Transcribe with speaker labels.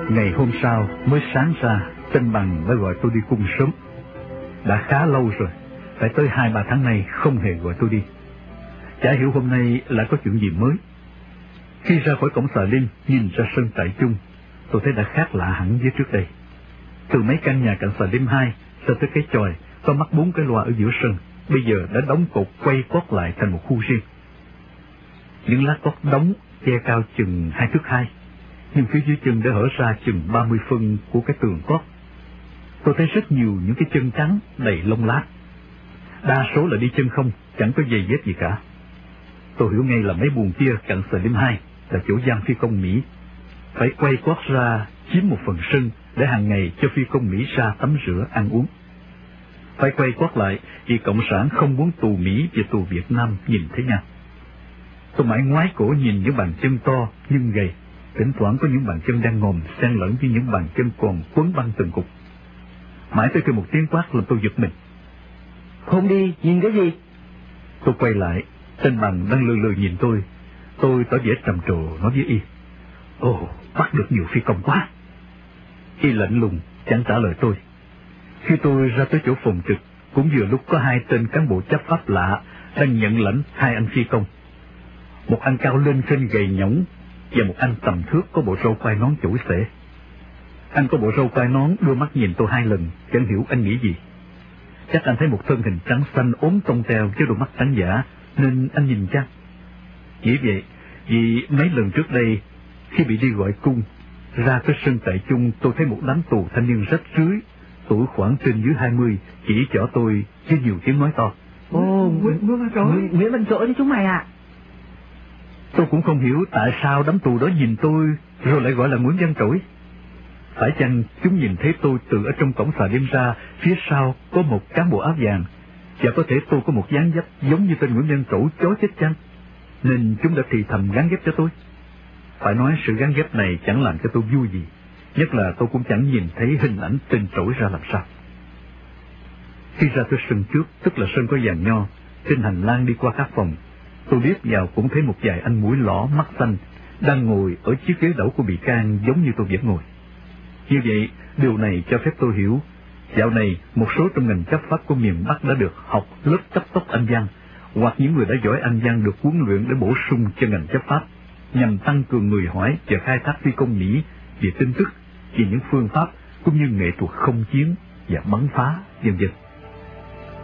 Speaker 1: Ngày hôm sau mới sáng ra, tên Bằng đã gọi tôi đi cung sớm. Đã khá lâu rồi, phải tới 2-3 tháng nay không hề gọi tôi đi. Chả hiểu hôm nay lại có chuyện gì mới. Khi ra khỏi cổng Xà Lim, nhìn ra sân Trại Chung, tôi thấy đã khác lạ hẳn với trước đây. Từ mấy căn nhà cạnh Xà Lim 2 ra tới cái chòi có mắc 4 cái loa ở giữa sân, bây giờ đã đóng cột quay quót lại thành một khu riêng. Những lá cót đóng che cao chừng 2 thước 2, nhưng phía dưới chân đã hở ra chừng 30 phân của cái tường cót. Tôi thấy rất nhiều những cái chân trắng đầy lông lá. Đa số là đi chân không, chẳng có giày dép gì cả. Tôi hiểu ngay là mấy buồng kia cạnh Xà Lim 2 là chỗ giam phi công Mỹ. Phải quay quót ra chiếm một phần sân để hàng ngày cho phi công Mỹ ra tắm rửa ăn uống. Phải quay quót lại vì Cộng sản không muốn tù Mỹ và tù Việt Nam nhìn thấy nhau. Tôi mãi ngoái cổ nhìn những bàn chân to nhưng gầy, thỉnh thoảng có những bàn chân đang ngồm xen lẫn với những bàn chân còn quấn băng từng cục. Mãi tới khi một tiếng quát làm tôi giật mình.
Speaker 2: Không đi, nhìn cái gì?
Speaker 1: Tôi quay lại, tên Bằng đang lừ lừ nhìn tôi. Tôi tỏ vẻ trầm trồ nói với y: Ồ, bắt được nhiều phi công quá. Y lạnh lùng, chẳng trả lời tôi. Khi tôi ra tới chỗ phòng trực, cũng vừa lúc có 2 tên cán bộ chấp pháp lạ đang nhận lãnh 2 anh phi công. Một anh cao lên trên gầy nhõng và một anh tầm thước có bộ râu quai nón chổi xể. Anh có bộ râu quai nón đưa mắt nhìn tôi 2 lần, chẳng hiểu anh nghĩ gì. Chắc anh thấy một thân hình trắng xanh ốm tông teo với đôi mắt trắng giả nên anh nhìn chăng? Nghĩ vậy, vì mấy lần trước đây khi bị đi gọi cung ra tới sân Trại Chung, tôi thấy một đám tù thanh niên rách rưới, tuổi khoảng trên dưới 20, chỉ chở tôi với nhiều tiếng nói to.
Speaker 2: Ồ, Nguyễn Văn Trỗi chứ chúng mày à?
Speaker 1: Tôi cũng không hiểu tại sao đám tù đó nhìn tôi rồi lại gọi là Nguyễn Văn Trỗi. Phải chăng chúng nhìn thấy tôi từ ở trong cổng Xà Lim ra, phía sau có một cán bộ áo vàng, và có thể tôi có một dáng dấp giống như tên Nguyễn Văn Trỗi chó chết chăng, nên chúng đã thì thầm gán ghép cho tôi. Phải nói sự gán ghép này chẳng làm cho tôi vui gì, nhất là tôi cũng chẳng nhìn thấy hình ảnh tên Trỗi ra làm sao. Khi ra tới sân trước, tức là sân có giàn nho, trên hành lang đi qua các phòng, tôi liếc vào cũng thấy một vài anh mũi lõ mắt xanh đang ngồi ở chiếc ghế đẩu của bị can giống như tôi vẫn ngồi. Như vậy, điều này cho phép tôi hiểu, dạo này một số trong ngành chấp pháp của miền Bắc đã được học lớp cấp tốc Anh văn, hoặc những người đã giỏi Anh văn được huấn luyện để bổ sung cho ngành chấp pháp, nhằm tăng cường người hỏi và khai thác phi công Mỹ về tin tức, về những phương pháp cũng như nghệ thuật không chiến và bắn phá, vân vân.